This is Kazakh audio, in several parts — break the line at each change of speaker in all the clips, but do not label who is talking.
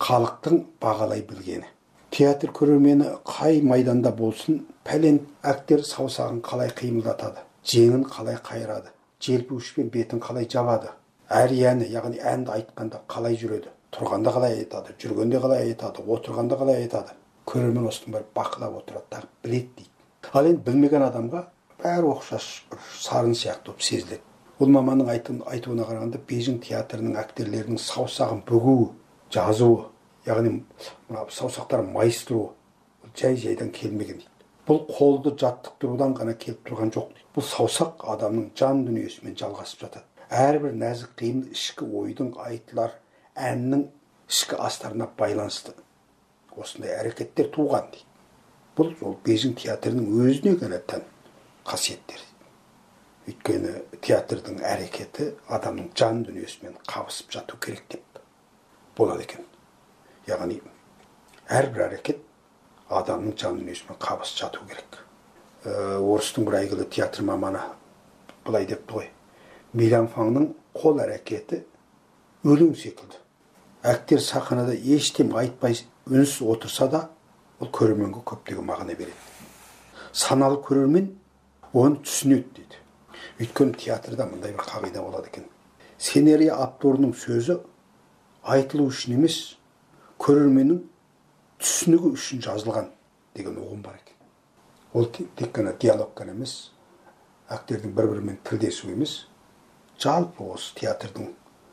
халықтың бағалай білгені. Театр көрермені қай майданда болсын, пәлен актер саусағын қалай қимылдатады, жеңін қалай қайырады, желпуішпен бетін қалай жабады, әрияны, яғни әнді айтқанда қалай жүреді, тұрғанда қалай айтады, жүргенде қалай айтады, отырғанда қалай айтады. Көрермен осының бәрін бақылап отырады, тағы біледі дейді. Ал енді білмеген адамға бәрі оқшаш сарын сияқты болып сезіледі. Ол маманның айтуына қарағанда Бейжің театрының актерлерінің саусағын бүгуі, жазуы, яғни саусақтарын майыстыруы жай-жайдан келмеген дейді. Бұл қолды жаттықтырудан ғана келіп тұрған жоқ дейді. Бұл саусақ адамның жан дүниесімен жалғасып жатады. Әрбір нәзік қимыл ішкі ойдың, айтылар әннің ішкі астарына байланысты осындай әрекеттер туған дейді. Бұл ол Бейжің театрының өзіне ғана тән қасиеттер. Өйткені театрдың әрекеті адамның жан дүниесімен қабысып жату керек деп болады екен. Яғни әрбір әрекет адамның жан дүниесімен қабысып жату керек. Орыстың бір әйгілі театр маманы былай депті ғой: Милан Фаңның қол әрекеті өлең секілді. Актер сахнада ештем айтпай үнсіз отырса да, ол көрерменге көптеген мағына береді. Саналы көрермен оны түсінеді дейді. Өйткені театрда мындай бір қағида болады екен: сценарий авторының сөзі айтылу үшін емес, көрерменнің түсінігі үшін жазылған деген ұғым бар екен. Ол тек қана диалог қана емес, актердің бір-бірімен тілдесу емес, жалпы осы театрдың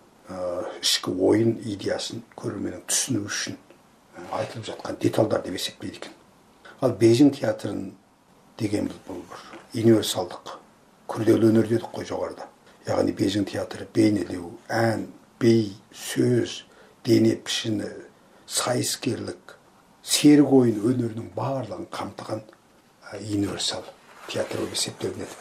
ішкі ойын идеясын көрерменнің түсінігі үшін айтылып жатқан детальдар деп есептейді екен. Ал Бейжің театрын деген бұл бір универсалдық, күрделі өнер дедік қой жоғарыда. Яғни Бейжің театры бейнелеу, ән, бей, сөз, дене пішіні, сайыскерлік, серік ойын өнерінің барлығын қамтыған универсал театр болып есептелінеді.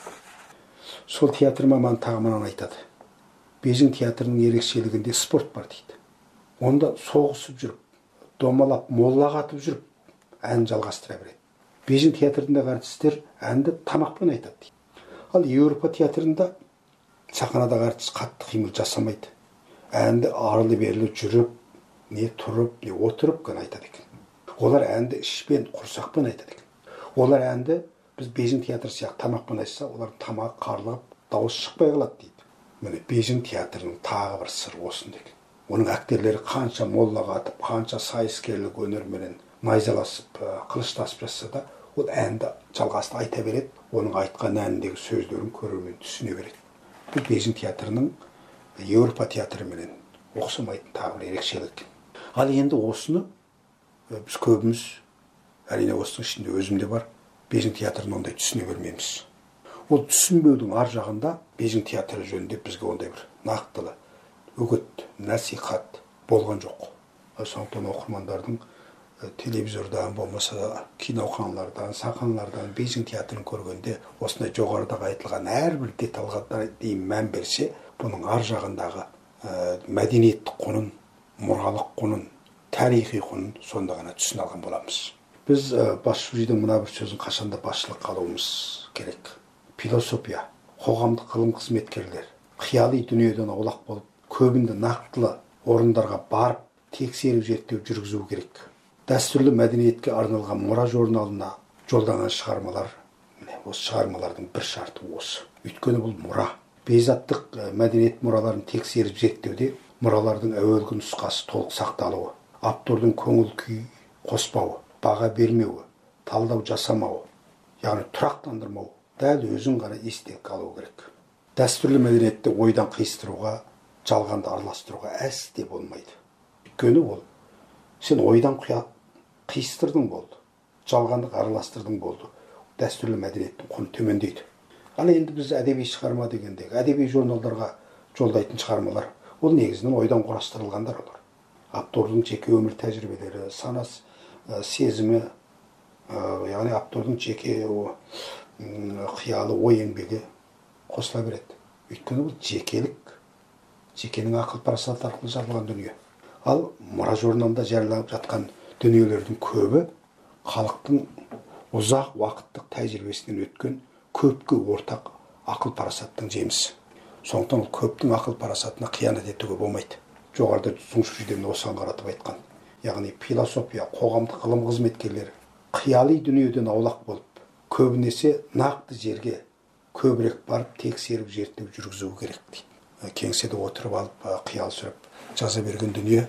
Сол театр маманы тағы мынаны айтады: Бейжің театрының ерекшелігінде спорт бар дейді. Онда соғысып жүріп, домалап, молла қатып жүріп, ән жалғастыра береді. Бейжің театрындағы артистер әнді тамақпен айтады дейді. Ал Еуропа театрында сахнадағы артист қатты қимыл жасамайды. Әнді арлы-берлі жүріп, не тұрып, не отырып қана айтады екен. Олар әнді ішпен, құрсақпен айтады екен. Олар әнді біз Бейжің театры сияқты тамақпен айтса, олар тамақ қарлығып, дауыс шықпай қалады дейді. Міне Бейжің театрының тағы бір сыры осында екен. Оның актерлері қанша молла қатып, қанша сайыскерлік өнерменен найзаласып, қылыштасып жатса да, ол әнді жалғасты айта береді. Оның айтқан әніндегі сөздерін көрермен түсіне береді. Бұл Бейжің театрының Еуропа театрыменен ұқсамайтын тағы бір ерекшелік. Ал енді осыны біз көбіміз, әрине осының ішінде өзімде бар, Бейжің театрын ондай түсіне бермейміз. Ол түсінбеудің ар жағында Бейжің театры жөнінде бізге ондай бір нақтылы үгіт, насихат болған жоқ. Сондықтан оқырмандардың телевизордан, болмаса киноханалардан, сахналардан Бейжің театрын көргенде осындай жоғарыдағы айтылған әрбір детальға дейін мән берсе, бұның ар жағындағы мәдениеттік құнын, мұралық құнын, тарихи құнын сонда ғана түсіне алған боламыз. Біз Басшужидің мына бір сөзін қашанда басшылыққа алуымыз керек. Философия, қоғамдық ғылым қызметкерлер қияли дүниеден аулақ болып, көбінде нақтылы орындарға барып, тексеру зерттеу жүргізу керек. Дәстүрлі мәдениетке арналған мұра журналына жолданған шығармалар, осы шығармалардың бір шарты осы. Өйткені бұл мұра. Бейзаттық мәдениет мұраларын тексеріп зерттеуде мұралардың әуелгі нұсқасы толық сақталуы, автордың көңіл күй қоспауы, баға бермеуі, талдау жасамауы, яғни тұрақтандырмау, дәл өзін ғана естек алу керек. Дәстүрлі мәдениетті ойдан қиыстыруға, жалғанды араластыруға әсте болмайды. Өйткені ол сен ойдан қиыстырдың болды, жалғанды араластырдың болды. Дәстүрлі мәдениеттің құны төмендейді. Ал енді біз әдеби шығарма дегендегі, әдеби журналдарға жолдайтын шығармалар, ол негізінен ойдан құрастырылғандар олар. Автордың жеке өмір тәжірибелері, санасы, сезімі, яғни автордың жеке қиялы, ой еңбегі қосыла береді. Өйткені бұл жекелік, жекенің ақыл парасаты арқылы жазылған дүние. Ал мұра журналында жарияланып жатқан дүниелердің көбі халықтың ұзақ уақыттық тәжірибесінен өткен көпке ортақ ақыл парасаттың жемісі. Сондықтан көптің ақыл парасатына қиянат етуге болмайды. Жоғарыда Зұңшужиден осыған қаратып айтқан. яғни философия, қоғамдық ғылым қызметкерлері қияли дүниеден аулақ болып, көбінесе нақты жерге көбірек барып тексеріп зерттеу жүргізу керек дейді. Кеңседе отырып алып қиял сүріп жаза берген дүние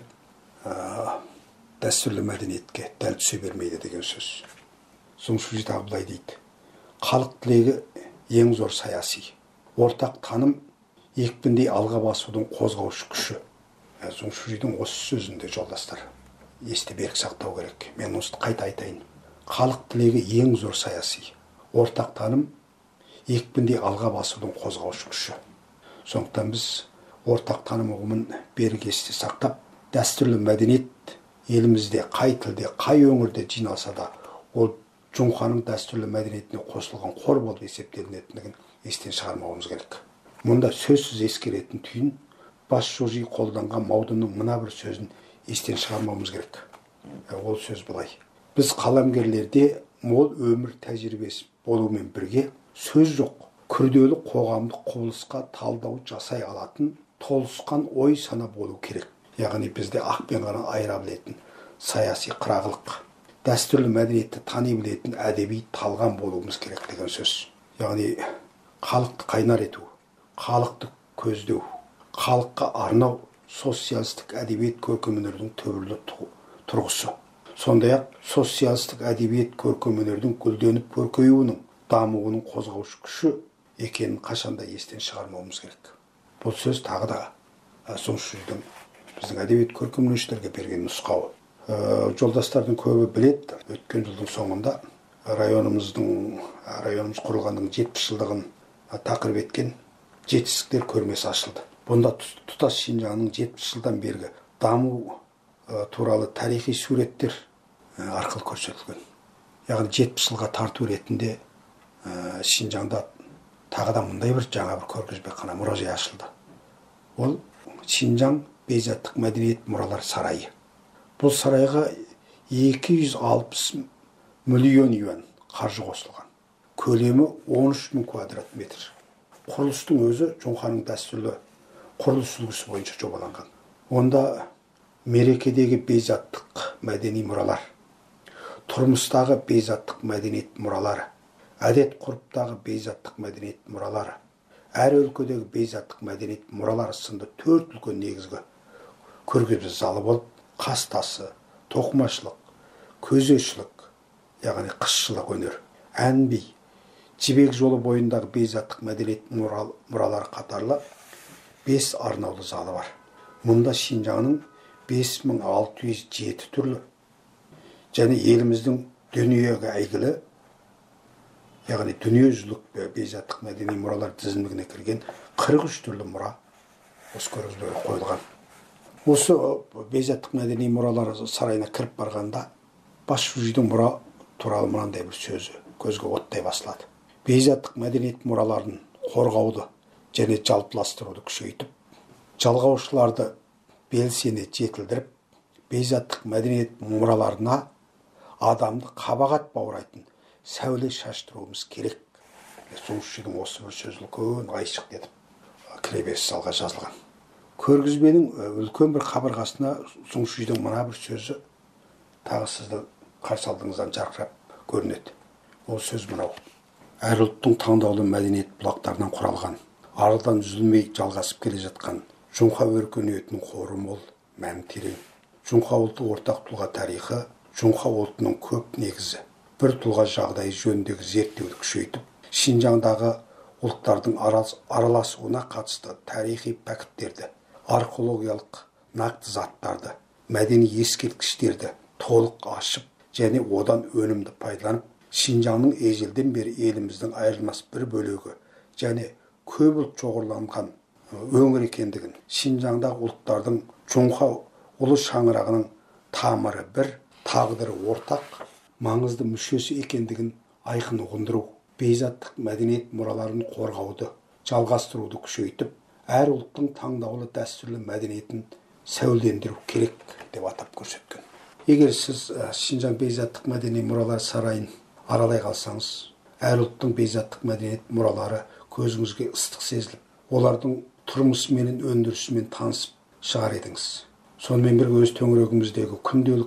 дәстүрлі мәдениетке дәл түсе бермейді деген сөз. Зоңшужи тағы былай дейді: халық тілегі ең зор саяси, ортақ таным екпіндей алға басудың қозғаушы күші. Зоңшужидің осы сөзінде жолдастар есте берік сақтау керек. Мен осыны қайта айтайын. Халық тілегі ең зор саяси, ортақ таным екпіндей алға басудың қозғаушы күші. Сондықтан біз ортақ таным ұғымын берік есте сақтап, дәстүрлі мәдениет елімізде қай тілде, қай өңірде жиналса да, ол Жоңқаның дәстүрлі мәдениетіне қосылған қор болып есептелінетіндігін естен шығармауымыз керек. Мұнда сөзсіз ескеретін түйін бас Жожи қолданған Маудунның мына бір сөзін естен шығармауымыз керек. Ол сөз былай: біз қаламгерлерде мол өмір тәжірибесі болумен бірге сөз жоқ, күрделі қоғамдық құбылысқа талдау жасай алатын толысқан ой сана болу керек. Яғни бізде ақ пен қара айыра білетін саяси қырағылық, дәстүрлі мәдениетті тани білетін әдеби талғам болуымыз керек деген сөз. Яғни халықты қайнар ету, халықты көздеу, халыққа арнау социалистік әдебиет көркемөнердің түбірлі тұрғысы. Сондай-ақ социалистік әдебиет көркемөнердің гүлденіп көркеюінің, дамуының қозғаушы күші екенін қашанда естен шығармауымыз керек. Бұл сөз тағы да Зоңшужидің біздің әдебиет көркемөнершілерге берген нұсқауы. Жолдастардың көбі біледі, өткен жылдың соңында районымыз құрылғанның 70 жылдығын тақырып еткен жетістіктер көрмесі ашылды. Бұнда тұтас Шинжаңның 70 жылдан бергі даму туралы тарихи суреттер арқылы көрсетілген. Яғни 70 жылға тарту ретінде Шинжаңда тағы да мұндай бір жаңа бір көргізбекхана мұражай ашылды. Ол Шинжаң бейзаттық мәдениет мұралар сарайы. Бұл сарайға 260 миллион юан қаржы қосылған. Көлемі 13 мың квадрат метр. Құрылыстың өзі Жоңқаның дәстүрлі құрылыс үлгісі бойынша жобаланған. Онда мерекедегі бейзаттық мәдени мұралар, тұрмыстағы бейзаттық мәдениет мұралары, әдет ғұрыптағы бейзаттық мәдениет мұралары, әр өлкедегі бейзаттық мәдениет мұралары сынды 4 үлкен негізгі көргізбе залы болып, қас тасы, тоқымашылық, көзешілік, яғни қысшылық өнер, ән би, жібек жолы бойындағы бейзаттық мәдениет мұралары қатарлы 5 арнаулы залы бар. Мұнда Шинжаңның 5607 түрлі және еліміздің дүниеге әйгілі, яғни дүниежүзілік бейзаттық мәдени мұралар тізіміне кірген 43 түрлі мұра осы көргізбеге қойылған. Осы бейзаттық мәдени мұралар сарайына кіріп барғанда бас Жожидің мұра туралы мынандай бір сөзі көзге оттай басылады. Бейзаттық мәдениет мұраларын қорғауды және жалпыластыруды күшейтіп, жалғаушыларды белсене жетілдіріп, бейзаттық мәдениет мұраларына адамды қабағат баурайтын сәуле шаштыруымыз керек. Зоңшужидің осы бір сөзі үлкен айшық етіп кіреберіс залға жазылған. Көргізбенің үлкен бір қабырғасына Зоңшужидің мына бір сөзі тағы сізді қарсы алдыңыздан жарқырап көрінеді. Ол сөз мынау: әр ұлттың таңдаулы мәдениет бұлақтарынан құралған, арыдан үзілмей жалғасып келе жатқан Жоңқа өркениетінің қоры мол, мәні терең. Жоңқа ұлты ортақ тұлға тарихы, Жоңқа ұлтының көп негізі, бір тұлға жағдайы жөніндегі зерттеуді күшейтіп, Шинжаңдағы ұлттардың араласуына қатысты тарихи пәкіттерді, археологиялық нақты заттарды, мәдени ескерткіштерді толық ашып және одан өнімді пайдаланып, Шинжаңның ежелден бері еліміздің айырылмас бір бөлігі және көп ұлт шоғырланған өңір екендігін, Шинжаңдағы ұлттардың Жоңқа ұлы шаңырағының тамыры бір, тағдыры ортақ, маңызды мүшесі екендігін айқын ұғындыру, бейзаттық мәдениет мұраларын қорғауды, жалғастыруды күшейтіп, әр ұлттың таңдаулы дәстүрлі мәдениетін сәулелендіру керек деп атап көрсеткен. Егер сіз Шинжаң бейзаттық мәдени мұралар сарайын аралай қалсаңыз, әр ұлттың бейзаттық мәдениет мұралары көзіңізге ыстық сезіліп, олардың тұрмысы мен өндірісімен танысып шығар едіңіз. сонымен бірге өз төңірегіміздегі күнделік